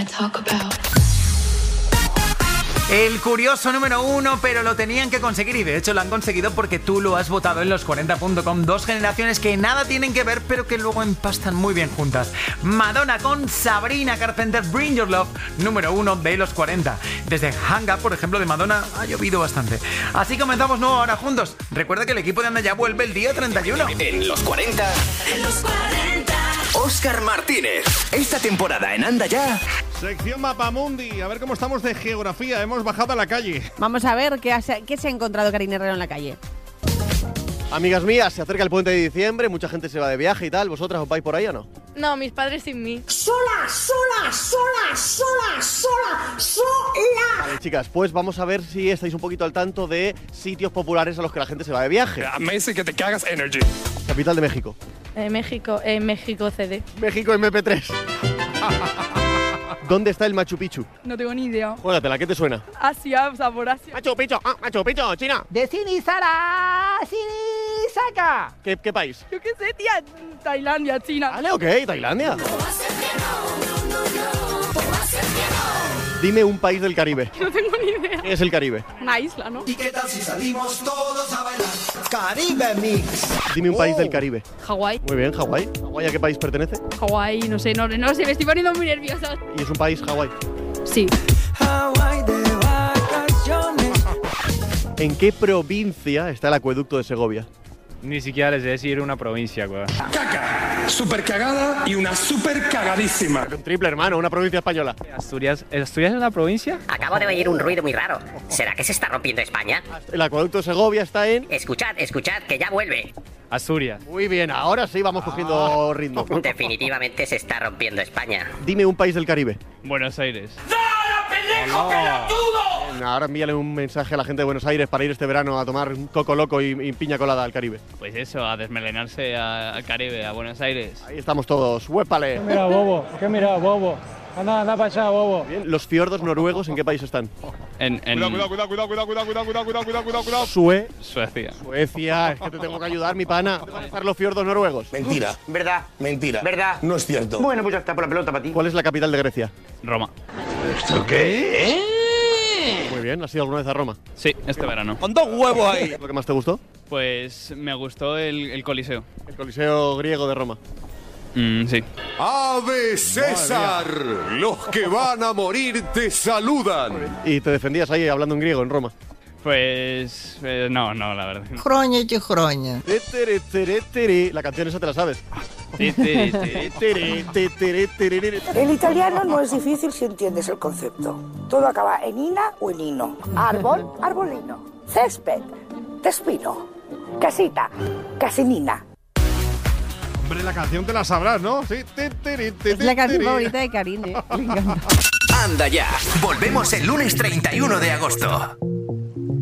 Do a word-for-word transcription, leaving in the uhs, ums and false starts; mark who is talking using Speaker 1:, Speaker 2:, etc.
Speaker 1: talk about.
Speaker 2: El curioso número uno, pero lo tenían que conseguir y de hecho lo han conseguido porque tú lo has votado en los cuarenta punto com. Dos generaciones que nada tienen que ver, pero que luego empastan muy bien juntas. Madonna con Sabrina Carpenter, Bring Your Love, número uno de los cuarenta. Desde Hang Up, por ejemplo, de Madonna, ha llovido bastante. Así comenzamos nuevo ahora juntos. Recuerda que el equipo de Anda Ya vuelve el día treinta y uno.
Speaker 3: En los cuarenta.
Speaker 1: En los cuarenta.
Speaker 3: Óscar Martínez. Esta temporada en Anda Ya.
Speaker 4: Sección Mapamundi. A ver cómo estamos de geografía. Hemos bajado a la calle.
Speaker 5: Vamos a ver qué, has, qué se ha encontrado Karina Herrero en la calle.
Speaker 6: Amigas mías, se acerca el puente de diciembre, mucha gente se va de viaje y tal. ¿Vosotras os vais por ahí o no?
Speaker 7: No, mis padres sin mí.
Speaker 8: Sola, sola, sola, sola, sola, sola.
Speaker 6: Vale, chicas, pues vamos a ver si estáis un poquito al tanto de sitios populares a los que la gente se va de viaje.
Speaker 9: Me dice que te cagas energy.
Speaker 6: Capital de México.
Speaker 7: Eh, México, eh, México C D.
Speaker 6: México eme pe tres. ¿Dónde está el Machu Picchu?
Speaker 7: No tengo ni idea.
Speaker 6: Juégatela, ¿qué te suena?
Speaker 7: Asia, o sea, por Asia.
Speaker 6: Machu Picchu, ah, Machu Picchu, China.
Speaker 10: De Sinisara, Sinisaka.
Speaker 6: ¿Qué, ¿Qué país?
Speaker 7: Yo qué sé, tía. Tailandia, China.
Speaker 6: Vale, ok, Tailandia. Dime un país del Caribe.
Speaker 7: No tengo ni idea.
Speaker 6: ¿Qué es el Caribe?
Speaker 7: Una isla, ¿no?
Speaker 11: ¿Y qué tal si salimos todos a bailar? Caribe Mix.
Speaker 6: Dime un país
Speaker 11: Oh.
Speaker 6: del Caribe.
Speaker 7: Hawái.
Speaker 6: Muy bien, Hawái. ¿Hawái a qué país pertenece?
Speaker 7: Hawái, no sé, no, no sé, me estoy poniendo muy nerviosa.
Speaker 6: Y es un país, Hawái.
Speaker 7: Sí.
Speaker 11: Hawái de vacaciones.
Speaker 6: ¿En qué provincia está el acueducto de Segovia?
Speaker 12: Ni siquiera les decir una provincia, güey.
Speaker 9: Caca. Super cagada y una super cagadísima.
Speaker 6: Un triple, hermano, una provincia española.
Speaker 12: Asturias. ¿Asturias es una provincia?
Speaker 13: Acabo de oír un ruido muy raro. ¿Será que se está rompiendo España?
Speaker 6: El acueducto de Segovia está en...
Speaker 13: Escuchad, escuchad, que ya vuelve.
Speaker 12: Asturias.
Speaker 6: Muy bien, ahora sí vamos cogiendo ritmo.
Speaker 13: Definitivamente se está rompiendo España.
Speaker 6: Dime un país del Caribe.
Speaker 12: Buenos Aires.
Speaker 6: Bien, ahora envíale un mensaje a la gente de Buenos Aires para ir este verano a tomar un coco loco y, y piña colada al Caribe.
Speaker 12: Pues eso, a desmelenarse a- al Caribe, a Buenos Aires.
Speaker 6: Ahí estamos todos, huépale.
Speaker 14: Mira, bobo, ¿qué mira, bobo? Anda, anda para allá, bobo.
Speaker 6: Bien, los fiordos noruegos, ¿en qué país están?
Speaker 12: En, en
Speaker 4: Cuidado, cuidado, cuidado, cuidado, cuidado, cuidado, cuidado, cuidado, cuidado, cuidado, cuidado.
Speaker 6: Sue...
Speaker 12: Suecia.
Speaker 6: Suecia, es que te tengo que ayudar, mi pana. ¿Dónde van a estar los fiordos noruegos?
Speaker 11: Mentira. ¿Verdad? Mentira. ¿Verdad? No es cierto. Bueno, pues ya está por la pelota para ti.
Speaker 6: ¿Cuál es la capital de Grecia?
Speaker 12: Roma.
Speaker 11: ¿Esto qué?
Speaker 6: Muy bien, ¿has ido alguna vez a Roma?
Speaker 12: Sí, este verano.
Speaker 11: Con dos huevos ahí.
Speaker 6: ¿Qué es lo que más te gustó?
Speaker 12: Pues me gustó el, el Coliseo.
Speaker 6: El Coliseo griego de Roma.
Speaker 12: Mm, sí.
Speaker 15: ¡Ave César! Los que van a morir te saludan.
Speaker 6: ¿Y te defendías ahí hablando en griego en Roma?
Speaker 12: Pues... eh, no, no, la verdad.
Speaker 10: Jroña y jroña.
Speaker 6: Tere, tere, tere. La canción esa te la sabes.
Speaker 12: Sí, sí, sí.
Speaker 6: Tere, tere, tere, tere.
Speaker 8: El italiano no es difícil si entiendes el concepto. Todo acaba en ina o en ino. Árbol, arbolino. Césped, tespino. Casita, casinina.
Speaker 4: Hombre, la canción te la sabrás, ¿no? Sí. Te, tere, te,
Speaker 5: Es la
Speaker 4: te,
Speaker 5: canción
Speaker 4: tere.
Speaker 5: favorita de Karine. Le encanta.
Speaker 3: Anda Ya. Volvemos el lunes treinta y uno de agosto.